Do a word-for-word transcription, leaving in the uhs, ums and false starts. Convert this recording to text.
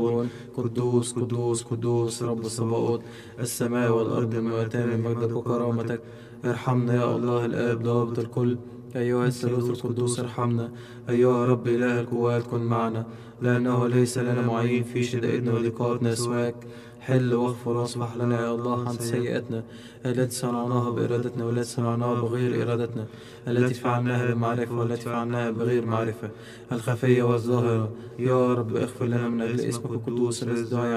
يقولون قدوس قدوس قدوس رب الصباؤوت، السماء والأرض ملوءتان من مجدك وكرامتك. ارحمنا يا الله الآب ضابط الكل، أيها الثالوث القدوس ارحمنا. أيها رب إله القوات كن معنا، لأنه ليس لنا معين في شدائدنا وضيقاتنا سواك. حل واغفر واصفح لنا يا الله عن سيئاتنا التي صنعناها بإرادتنا والتي صنعناها بغير إرادتنا، التي فعلناها بمعرفة والتي فعلناها بغير معرفة، الخفية والظاهرة. يا رب اغفر لنا من أجل اسمك القدوس الذي دعي